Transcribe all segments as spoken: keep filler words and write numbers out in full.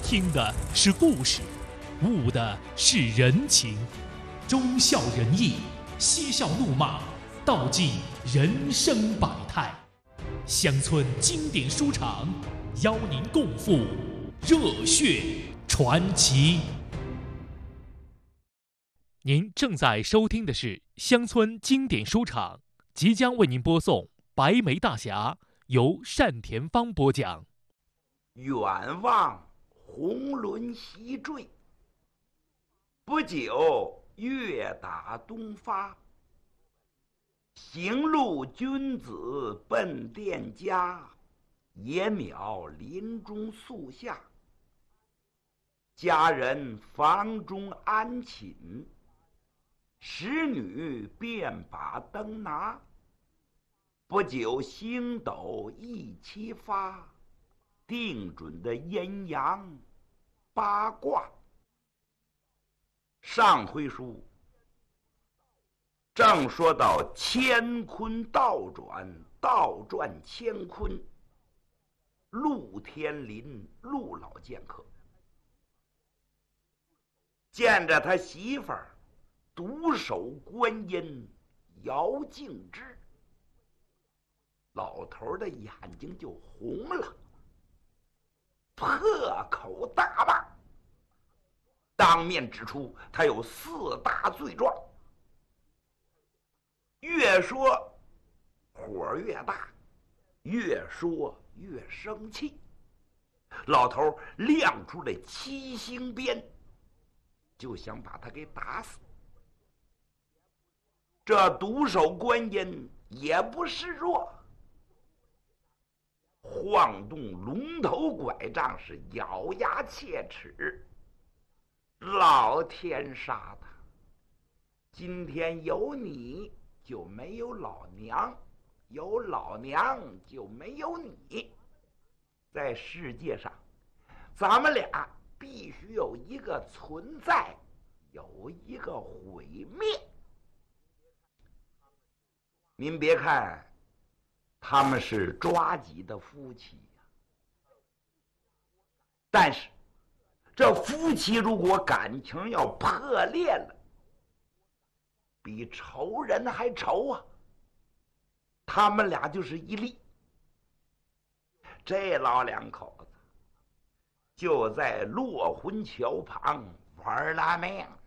听的是故事，悟的是人情，忠孝仁义，嬉笑怒骂，道尽人生百态。乡村经典书场，邀您共赴热血传奇。您正在收听的是乡村经典书场，即将为您播送《白眉大侠》，由单田芳播讲。 远望红轮西坠，不久月打东发。行路君子奔店家，野鸟林中宿下。家人房中安寝，使女便把灯拿。不久星斗一齐发，定准的阴阳八卦。上回书正说到乾坤倒转，倒转乾坤，陆天林陆老剑客见着他媳妇儿独守观音姚敬之，老头的眼睛就红了，破口大骂，当面指出他有四大罪状。越说火越大，越说越生气。老头亮出了七星鞭，就想把他给打死。这独守观音也不示弱，晃动龙头拐杖，是咬牙切齿。老天杀的，今天有你就没有老娘，有老娘就没有你。在世界上，咱们俩必须有一个存在，有一个毁灭。您别看他们是抓急的夫妻呀，但是这夫妻如果感情要破裂了，比仇人还仇啊！他们俩就是一例。这老两口子就在落魂桥旁玩拉命了，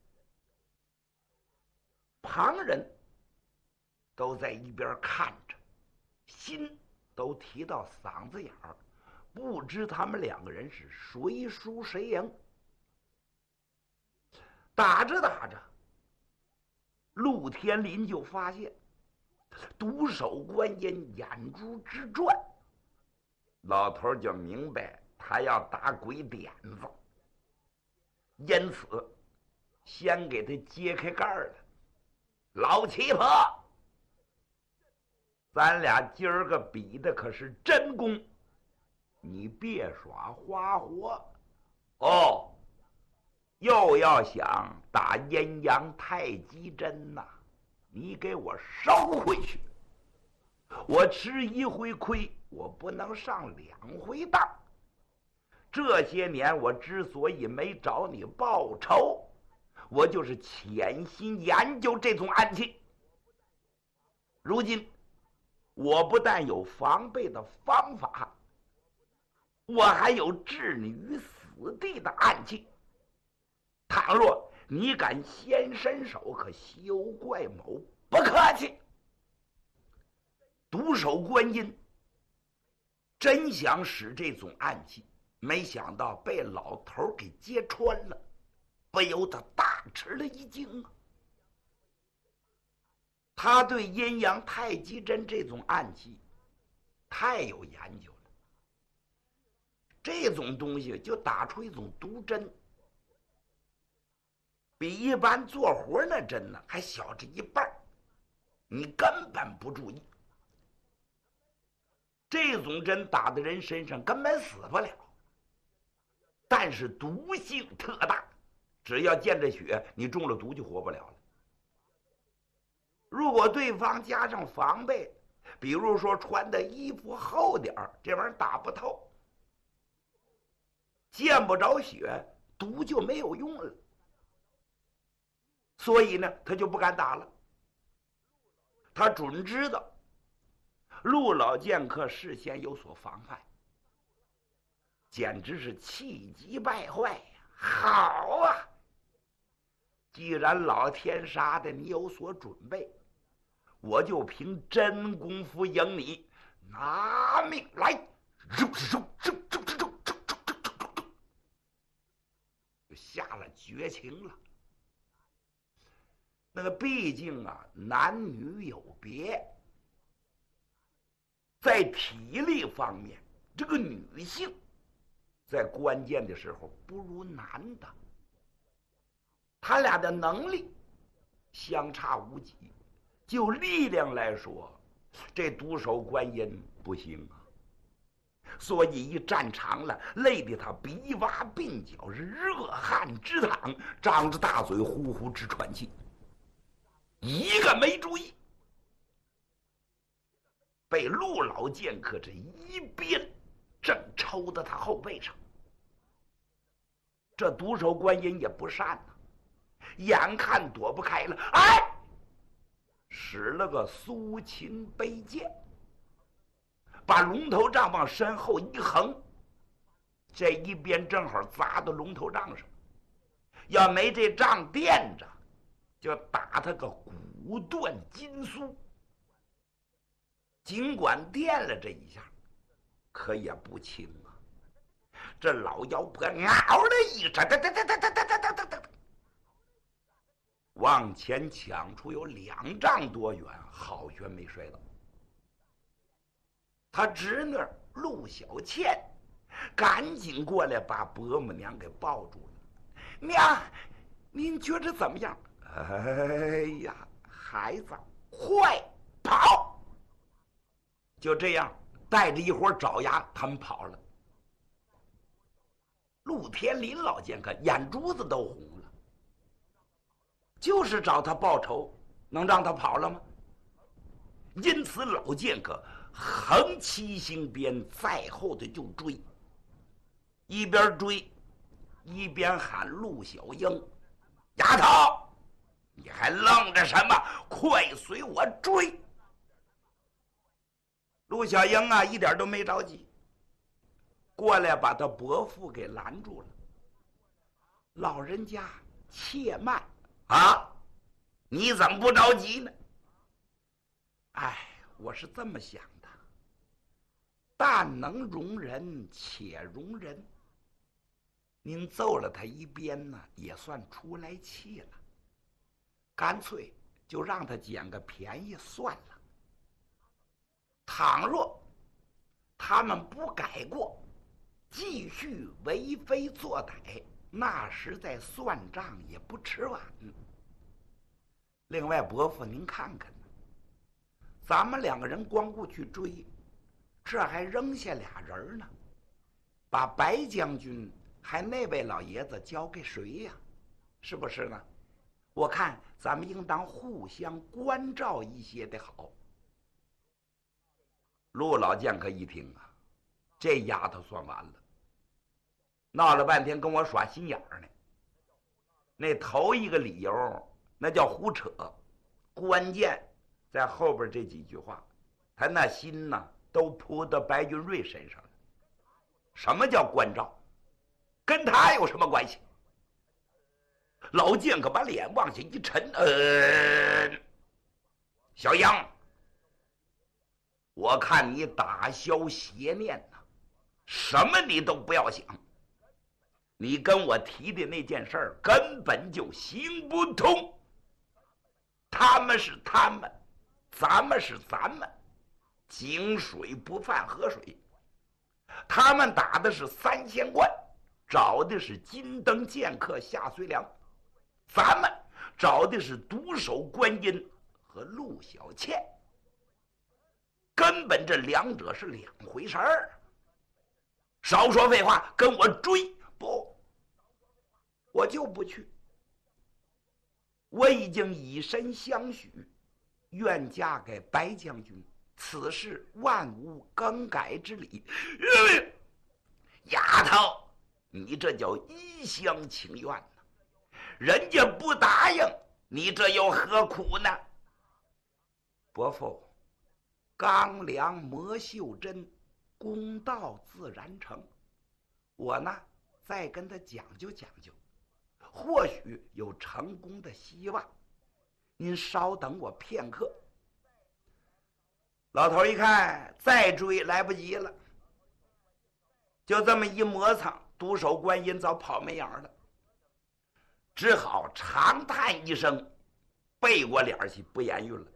旁人都在一边看着，心都提到嗓子眼儿，不知他们两个人是谁输谁赢。打着打着，陆天林就发现独守观音眼珠直转，老头就明白他要打鬼点子，因此先给他揭开盖儿了。老七婆，咱俩今儿个比的可是真功，你别耍花活哦。又要想打阴阳太极针呐、啊，你给我收回去。我吃一回亏，我不能上两回当。这些年我之所以没找你报仇，我就是潜心研究这种暗器。如今我不但有防备的方法，我还有置你于死地的暗器。倘若你敢先伸手，可休怪某不客气。独守观音真想使这种暗器，没想到被老头给揭穿了，不由得大吃了一惊啊！他对阴阳太极针这种暗器太有研究了，这种东西就打出一种毒针，比一般做活那针呢还小着一半，你根本不注意。这种针打在人身上根本死不了，但是毒性特大，只要见着血，你中了毒就活不了了。如果对方加上防备，比如说穿的衣服厚点儿，这玩意儿打不透。 见不着血，毒就没有用了。所以呢，他就不敢打了。他准知道陆老剑客事先有所防范，简直是气急败坏呀！好啊，既然老天杀的你有所准备，我就凭真功夫赢你，拿命来！就下了绝情了。那个毕竟啊，男女有别，在体力方面，这个女性在关键的时候不如男的，他俩的能力相差无几。就力量来说，这独守观音不行啊。所以一站长了，累得他鼻洼鬓角是热汗直淌，张着大嘴呼呼直喘气。一个没注意，被陆老剑客这一鞭正抽到他后背上。这独守观音也不善呐、啊，眼看躲不开了，哎，使了个苏秦背剑，把龙头杖往身后一横，这一鞭正好砸到龙头杖上，要没这杖垫着，就打他个骨断筋酥。尽管垫了这一下，可也不轻啊！这老妖婆嗷的一声，哒哒哒哒哒哒哒哒哒哒，往前抢出有两丈多远，好悬没摔倒。他侄女陆小倩赶紧过来把伯母娘给抱住了。娘，您觉着怎么样？哎呀，孩子，快跑！就这样，带着一伙爪牙，他们跑了。陆天林老剑客眼珠子都红了，就是找他报仇，能让他跑了吗？因此，老剑客横七星鞭在后头就追，一边追一边喊陆小英：“丫头，你还愣着什么？快随我追！”陆小英啊，一点都没着急，过来把他伯父给拦住了。老人家，且慢啊！你怎么不着急呢？哎，我是这么想的，但能容人且容人。您揍了他一鞭呢，也算出来气了，干脆就让他捡个便宜算了。倘若他们不改过，继续为非作歹，那时再算账也不迟晚。另外，伯父您看看，咱们两个人光顾去追，这还扔下俩人呢，把白将军还那位老爷子交给谁呀？是不是呢？我看咱们应当互相关照一些的好。陆老剑客一听啊，这丫头算完了，闹了半天跟我耍心眼儿呢。那头一个理由那叫胡扯，关键在后边这几句话，他那心呢都扑到白云瑞身上了。什么叫关照？跟他有什么关系？老剑客把脸往下一沉，呃，小杨，我看你打消邪念呐，什么你都不要想。你跟我提的那件事儿根本就行不通。他们是他们，咱们是咱们，井水不犯河水。他们打的是三仙观，找的是金灯剑客夏遂良，咱们找的是独守观音和陆小倩。根本这两者是两回事儿。少说废话，跟我追！不，我就不去。我已经以身相许，愿嫁给白将军，此事万无更改之理。丫头， 你这叫一厢情愿呢。人家不答应，你这又何苦呢？伯父，钢梁磨袖针，公道自然成。我呢，再跟他讲究讲究，或许有成功的希望。您稍等我片刻。老头一看，再追来不及了，就这么一磨蹭，独守观音早跑没影了，只好长叹一声，背过脸去不言语了。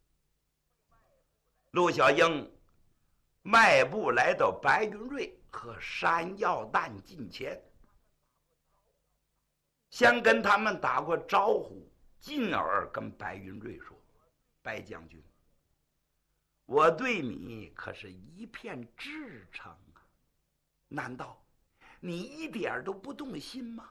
陆小英迈步来到白云瑞和山药蛋近前，先跟他们打过招呼，进而跟白云瑞说：“白将军，我对你可是一片至诚啊，难道你一点都不动心吗？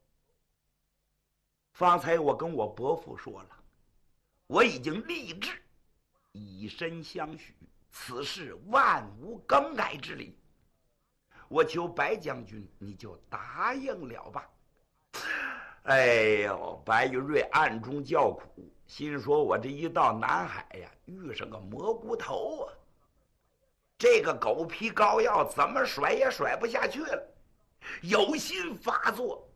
方才我跟我伯父说了，我已经立志以身相许，此事万无更改之理。我求白将军你就答应了吧。”哎呦，白云瑞暗中叫苦，心说我这一到南海呀，遇上个蘑菇头啊，这个狗皮膏药怎么甩也甩不下去了，有心发作，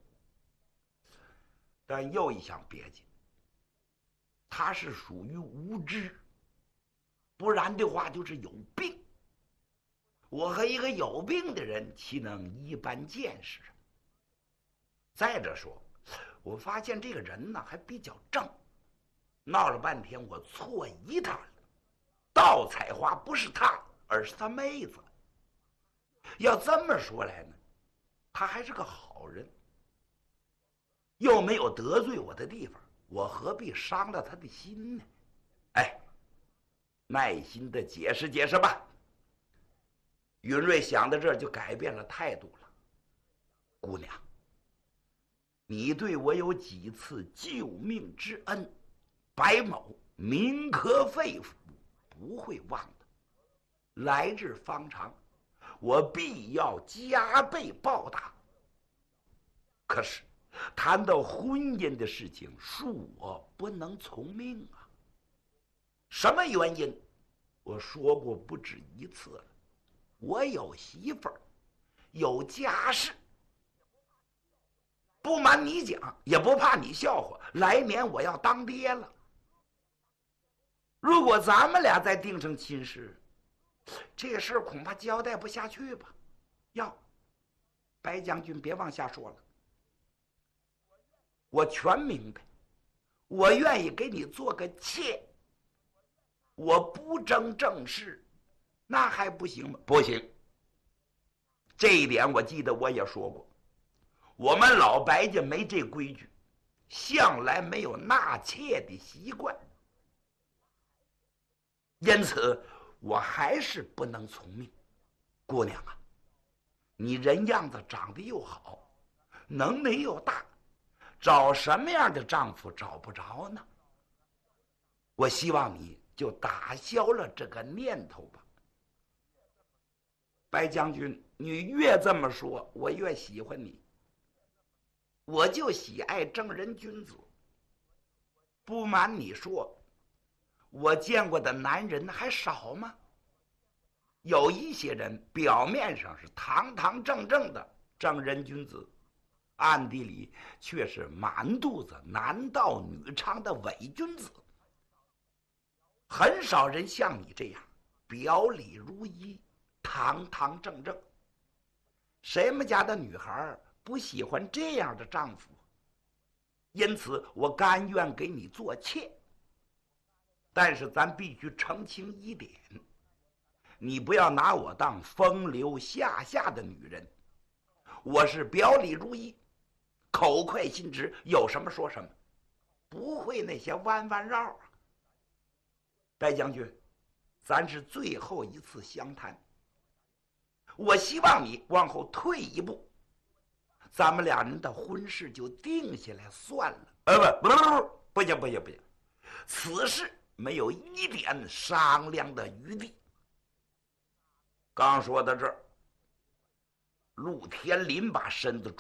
但又一想别介，他是属于无知，不然的话就是有病。我和一个有病的人岂能一般见识？再者说，我发现这个人呢还比较正，闹了半天我错疑他了，盗采花不是他，而是他妹子。要这么说来呢，他还是个好人，又没有得罪我的地方，我何必伤了他的心呢？哎，耐心的解释解释吧。云瑞想到这儿就改变了态度了。姑娘，你对我有几次救命之恩，白某铭刻肺腑，不会忘的。来日方长，我必要加倍报答。可是谈到婚姻的事情，恕我不能从命啊。什么原因？我说过不止一次了，我有媳妇儿，有家室。不瞒你讲，也不怕你笑话，来年我要当爹了。如果咱们俩再定成亲事，这事儿恐怕交代不下去吧。要白将军别往下说了，我全明白，我愿意给你做个妾。我不争正事，那还不行吗？不行，这一点我记得我也说过，我们老白家没这规矩，向来没有纳妾的习惯，因此我还是不能从命。姑娘啊，你人样子长得又好，能耐又大，找什么样的丈夫找不着呢？我希望你就打消了这个念头吧。白将军，你越这么说，我越喜欢你。我就喜爱正人君子。不瞒你说，我见过的男人还少吗？有一些人表面上是堂堂正正的正人君子，暗地里却是满肚子男盗女娼的伪君子。很少人像你这样表里如一，堂堂正正。谁们家的女孩不喜欢这样的丈夫？因此我甘愿给你做妾。但是咱必须澄清一点，你不要拿我当风流下下的女人。我是表里如一，口快心直，有什么说什么，不会那些弯弯绕啊。白将军，咱是最后一次相谈，我希望你往后退一步，咱们俩人的婚事就定下来算了。呃，不不不不行不行不行，此事没有一点商量的余地。刚说到这儿， 陆天林把身子